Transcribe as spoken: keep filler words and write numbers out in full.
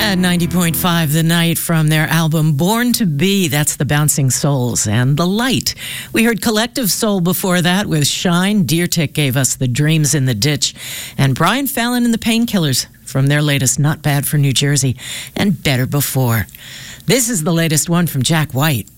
At ninety point five The Night from their album Born to Be, that's the Bouncing Souls, and The Light. We heard Collective Soul before that with Shine. Deer Tick gave us The Dreams in the Ditch, and Brian Fallon and the Painkillers from their latest Not Bad for New Jersey and Better Before. This is the latest one from Jack White.